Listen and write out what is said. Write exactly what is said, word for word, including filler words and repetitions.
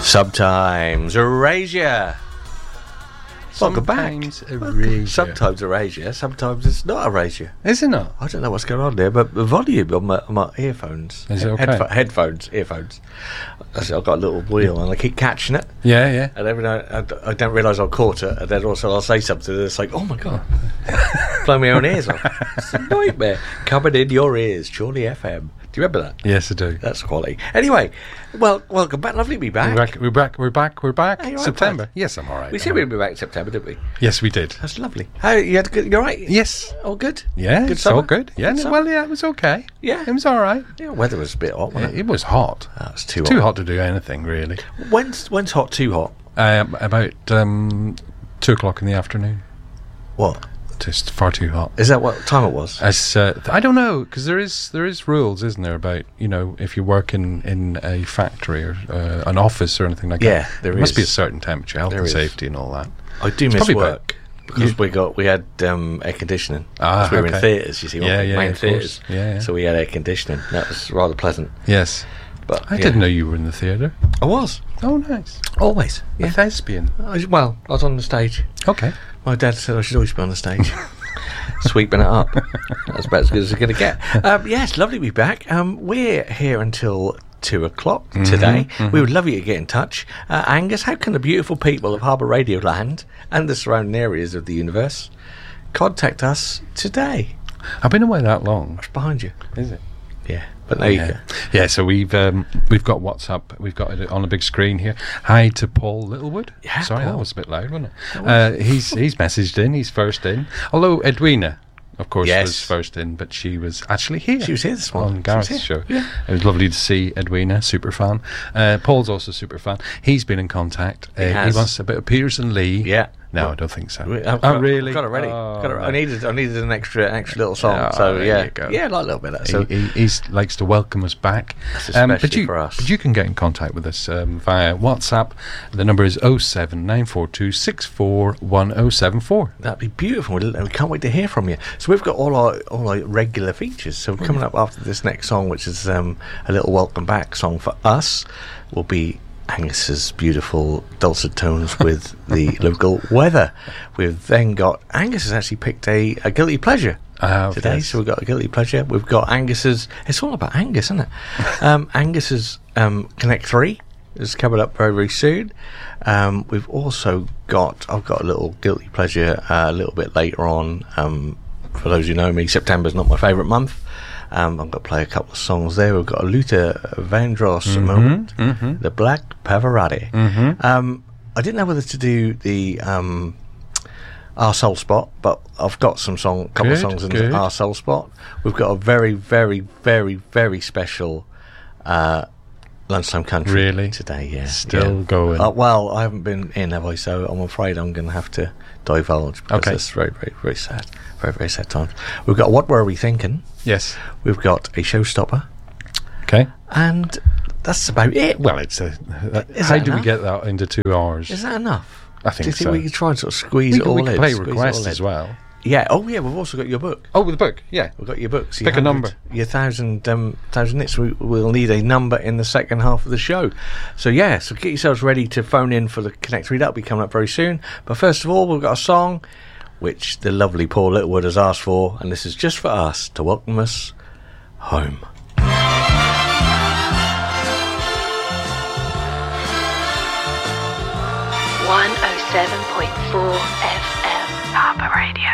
Sometimes Erasure. Welcome back. Sometimes Erasure. Sometimes Erasure. Sometimes it's not Erasure. Is it not? I don't know what's going on there, but the volume on my, on my earphones, Is it okay? headpho- headphones, earphones. I've got a little wheel and I keep catching it. Yeah, yeah. And every now I, d- I don't realise I've caught it, and then also I'll say something and it's like, oh my god, blow my own ears off. It's a nightmare. Coming in your ears, Chorley F M. Do you remember that? Yes, I do. That's quality. Anyway, well, welcome back. Lovely to be back. We're back. We're back. We're back. We're back. Hey, you're right, September. bud. Yes, I'm all right. We said we'd be back in September, didn't we? Yes, we did. That's lovely. How you had a good? You're right. Yes. All good. Yeah, Good it's all summer? good. Yeah, Good no, summer? well, yeah, it was okay. Yeah. It was all right. Yeah, weather was a bit hot, wasn't It, it? it was hot. Oh, it's too Too hot. hot to do anything, really. When's when's hot? Too hot? Um, about um, two o'clock in the afternoon. What? Just far too hot. Is that what time it was? As uh, I don't know, because there is there is rules, isn't there, about, you know, if you work in, in a factory or uh, an office or anything like Yeah, that. there must be a is. certain temperature, health There and is. safety and all that. I do It's miss probably work because you- we got we had um, air conditioning. Ah, 'Cause we were in okay. theatres, you see, Yeah, weren't we? yeah, main of course. theatres. Yeah, yeah. So we had air conditioning. That was rather pleasant. Yes, But I yeah. didn't know you were in the theatre. I was Oh, nice. always. A Yeah. thespian. I was, well, I was on the stage. Okay. My dad said I should always be on the stage, sweeping it up. That's about as good as it's going to get. Um, yes, lovely to be back. Um, we're here until two o'clock today. We would love you to get in touch. Uh, Angus, how can the beautiful people of Harbour Radio Land and the surrounding areas of the universe contact us today? I've been away that long. It's behind you. Is it? Yeah, but there you Yeah. go. Yeah, so we've um, we've got WhatsApp. We've got it on a big screen here. Hi to Paul Littlewood. Yeah, Sorry, Paul. that was a bit loud, wasn't it? Uh, he's he's messaged in. He's first in. Although Edwina, of course, Yes. was first in, but she was actually here. She was here this morning. on She was Gareth's here. show. Yeah. It was lovely to see Edwina, super fan. Uh, Paul's also a super fan. He's been in contact. He Uh, he has. wants a bit of Peters and Lee. Yeah. No, I don't think so. We- I've oh, got- really? I've got it ready. Oh, got it, I right. needed, I needed an extra, extra little song. Oh, so there yeah, you go. yeah, I like a little bit of that. So he, he he's, likes to welcome us back. That's Um, but especially you, for us. But you can get in contact with us um, via WhatsApp. The number is oh seven nine four two six four one oh seven four. that'd be beautiful. We we can't wait to hear from you. So we've got all our all our regular features. So coming up after this next song, which is um, a little welcome back song for us, will be Angus's beautiful dulcet tones with the local weather. We've then got Angus has actually picked a, a guilty pleasure I have, today. yes. So we've got a guilty pleasure. We've got Angus's. It's all about Angus, isn't it? um, Angus's um, Connect Three is coming up very very soon. Um, we've also got. I've got a little guilty pleasure uh, a little bit later on. Um, for those who know me, September's not my favourite month. Um, I'm going to play a couple of songs there. We've got a Luther Vandross moment, mhm. the Black Pavarotti. Mhm. Um, I didn't know whether to do the um, Our Soul Spot, but I've got some song, couple of Good, songs in good. the Our Soul Spot. We've got a very, very, very, very special uh, Lunchtime Country Really? today. Yeah, Still yeah. going. Uh, well, I haven't been in, have I? So I'm afraid I'm going to have to divulge because Okay. it's very, very, very sad. Very, very sad times. We've got What Were We Thinking? Yes. We've got a Showstopper, Okay. and that's about it. Well, it's a. Uh, Is how that do we enough? get that into two hours? Is that enough? I think Do you think so. we could try and sort of squeeze we it can, all we in? can play squeeze it requests all as in? well. Yeah. Oh, yeah. We've also got your book. Oh, with the book. Yeah. We've got your book. So Pick your a hundred- number. Your thousand, um, thousand hits. We, we'll need a number in the second half of the show. So yeah. So get yourselves ready to phone in for the Connect Three. That'll be coming up very soon. But first of all, we've got a song which the lovely Paul Littlewood has asked for, and this is just for us to welcome us home. one oh seven point four F M Harbour Radio.